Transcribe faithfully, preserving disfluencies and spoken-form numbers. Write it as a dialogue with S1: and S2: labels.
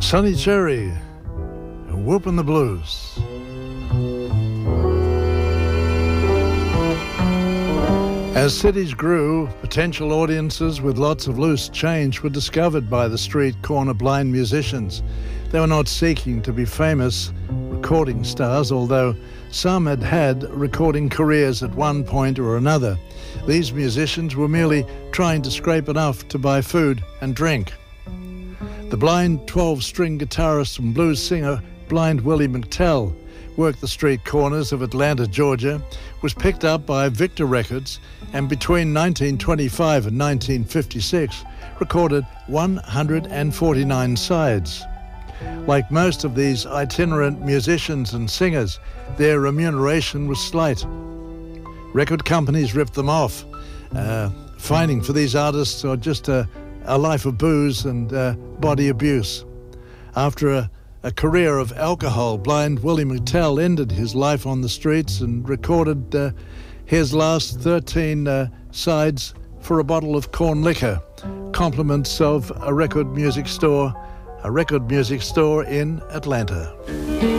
S1: Sonny Cherry, Whoopin' the Blues. As cities grew, potential audiences with lots of loose change were discovered by the street corner blind musicians. They were not seeking to be famous recording stars, although some had had recording careers at one point or another. These musicians were merely trying to scrape enough to buy food and drink. The blind twelve-string guitarist and blues singer Blind Willie McTell worked the street corners of Atlanta, Georgia, was picked up by Victor Records, and between nineteen twenty-five and nineteen fifty-six recorded one hundred forty-nine sides. Like most of these itinerant musicians and singers, their remuneration was slight. Record companies ripped them off, uh, finding for these artists or just a, a life of booze and uh, body abuse. After a A career of alcohol, Blind Willie McTell ended his life on the streets and recorded uh, his last thirteen uh, sides for a bottle of corn liquor, compliments of a record music store, a record music store in Atlanta.